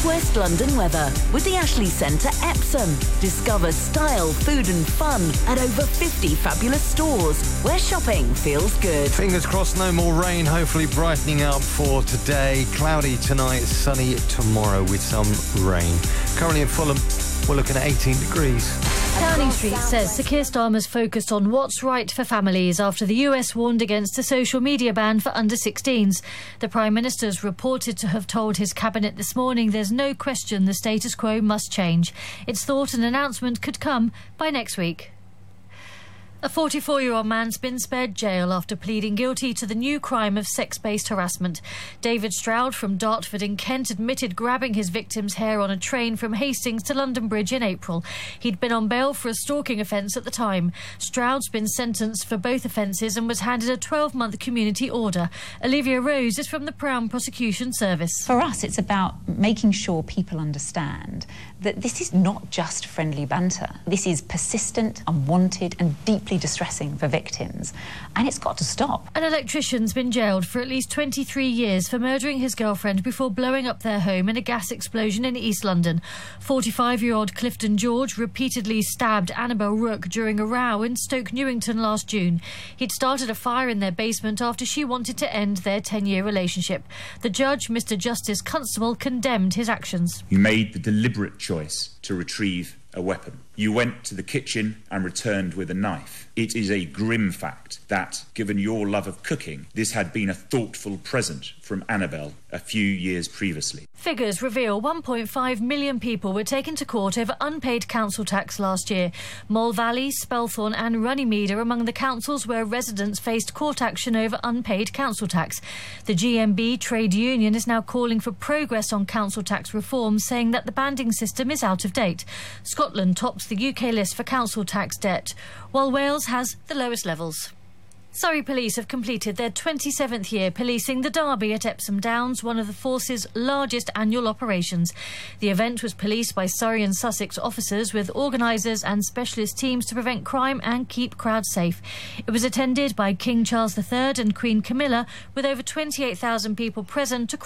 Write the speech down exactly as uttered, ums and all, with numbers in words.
West London weather with the Ashley Centre Epsom. Discover style, food and fun at over fifty fabulous stores where shopping feels good. Fingers crossed, no more rain. Hopefully brightening up for today. Cloudy tonight, sunny tomorrow with some rain. Currently in Fulham, we're looking at eighteen degrees. Downing Street says Sir Keir Starmer's focused on what's right for families after the U S warned against a social media ban for under sixteens. The Prime Minister's reported to have told his cabinet this morning there's no question the status quo must change. It's thought an announcement could come by next week. A forty-four-year-old man's been spared jail after pleading guilty to the new crime of sex-based harassment. David Stroud from Dartford in Kent admitted grabbing his victim's hair on a train from Hastings to London Bridge in April. He'd been on bail for a stalking offence at the time. Stroud's been sentenced for both offences and was handed a twelve-month community order. Olivia Rose is from the Crown Prosecution Service. For us, it's about making sure people understand that this is not just friendly banter. This is persistent, unwanted and deeply distressing for victims, and it's got to stop. An electrician's been jailed for at least twenty-three years for murdering his girlfriend before blowing up their home in a gas explosion in East London. forty-five-year-old Clifton George repeatedly stabbed Annabel Rook during a row in Stoke Newington last June. He'd started a fire in their basement after she wanted to end their ten-year relationship. The judge, Mister Justice Constable, condemned his actions. You made the deliberate choice to retrieve a weapon. You went to the kitchen and returned with a knife. It is a grim fact that, given your love of cooking, this had been a thoughtful present from Annabel a few years previously. Figures reveal one point five million people were taken to court over unpaid council tax last year. Mole Valley, Spelthorne and Runnymede are among the councils where residents faced court action over unpaid council tax. The G M B trade union is now calling for progress on council tax reform, saying that the banding system is out of date. Scotland tops the U K list for council tax debt, while Wales has the lowest levels. Surrey Police have completed their twenty-seventh year policing the Derby at Epsom Downs, one of the force's largest annual operations. The event was policed by Surrey and Sussex officers with organisers and specialist teams to prevent crime and keep crowds safe. It was attended by King Charles the Third and Queen Camilla, with over twenty-eight thousand people present to